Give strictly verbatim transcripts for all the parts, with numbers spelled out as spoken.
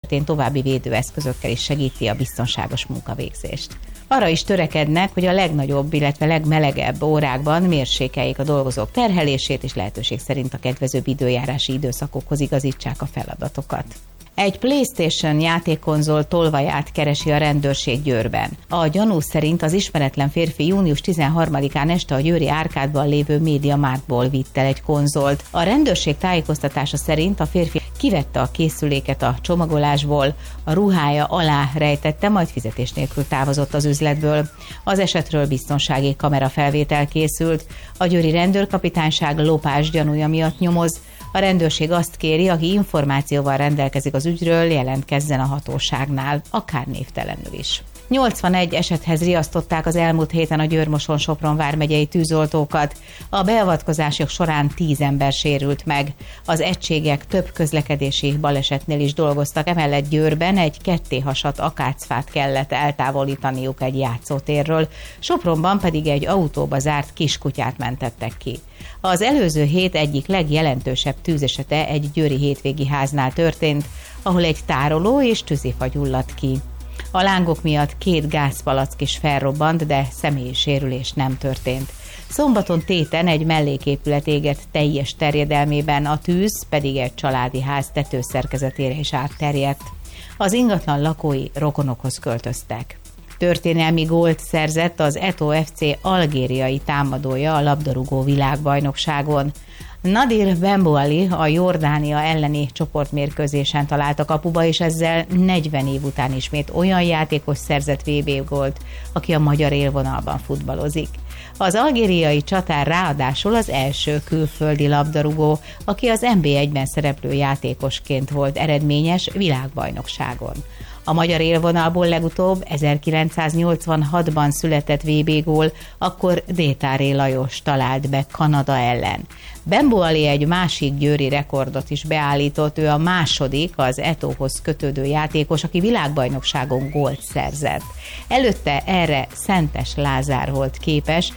esetén további védőeszközökkel is segíti a biztonságos munkavégzést. Arra is törekednek, hogy a legnagyobb, illetve legmelegebb órákban mérsékeljék a dolgozók terhelését, és lehetőség szerint a kedvezőbb időjárási időszakokhoz igazítsák a feladatokat. Egy PlayStation játékkonzol tolvaját keresi a rendőrség Győrben. A gyanú szerint az ismeretlen férfi június tizenharmadikán este a győri árkádban lévő MediaMarktból vitt el egy konzolt. A rendőrség tájékoztatása szerint a férfi kivette a készüléket a csomagolásból, a ruhája alá rejtette, majd fizetés nélkül távozott az üzletből. Az esetről biztonsági kamerafelvétel készült. A győri rendőrkapitányság lopás gyanúja miatt nyomoz. A rendőrség azt kéri, aki információval rendelkezik az ügyről, jelentkezzen a hatóságnál, akár névtelenül is. nyolcvanegy esethez riasztották az elmúlt héten a Győr-Moson-Sopron vármegyei tűzoltókat. A beavatkozások során tíz ember sérült meg. Az egységek több közlekedési balesetnél is dolgoztak, emellett Győrben egy kettéhasadt akácfát kellett eltávolítaniuk egy játszótérről, Sopronban pedig egy autóba zárt kiskutyát mentettek ki. Az előző hét egyik legjelentősebb tűzesete egy győri hétvégi háznál történt, ahol egy tároló és tűzifa gyulladt ki. A lángok miatt két gázpalack is felrobbant, de személyi sérülés nem történt. Szombaton Téten egy melléképület égett teljes terjedelmében, a tűz pedig egy családi ház tetőszerkezetére is átterjedt. Az ingatlan lakói rokonokhoz költöztek. Történelmi gólt szerzett az Eto ef cé algériai támadója a labdarúgó világbajnokságon. Nadir Benboali a Jordánia elleni csoportmérkőzésen talált a kapuba, és ezzel negyven év után ismét olyan játékos szerzett vé bé gólt, aki a magyar élvonalban futballozik. Az algériai csatár ráadásul az első külföldi labdarúgó, aki az en bé egyben szereplő játékosként volt eredményes világbajnokságon. A magyar élvonalból legutóbb ezerkilencszáznyolcvanhatban született vé bé gól, akkor Détáré Lajos talált be Kanada ellen. Benboali egy másik győri rekordot is beállított, ő a második az Etóhoz kötődő játékos, aki világbajnokságon gólt szerzett. Előtte erre Szentes Lázár volt képes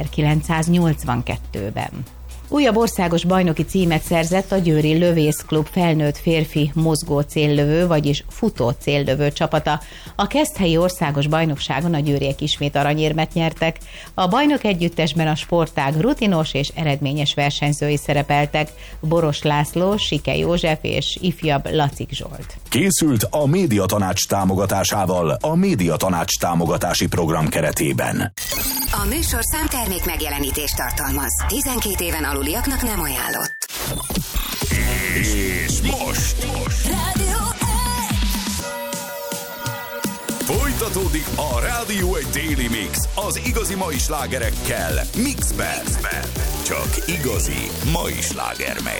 ezerkilencszáznyolcvankettőben. Újabb országos bajnoki címet szerzett a győri lövészklub felnőtt férfi mozgó céllövő, vagyis futó céllövő csapata. A keszthelyi országos bajnokságon a győriek ismét aranyérmet nyertek. A bajnok együttesben a sportág rutinos és eredményes versenyzői szerepeltek, Boros László, Sike József és ifjabb Lacik Zsolt. Készült a Médiatanács támogatásával a Médiatanács támogatási program keretében. A műsorszám termék megjelenítést tartalmaz. tizenkét éven aluliaknak nem ajánlott. És most, most. Rádió Folytatódik a Rádió egy Daily Mix az igazi mai slágerekkel Mixben. Csak igazi mai sláger megy.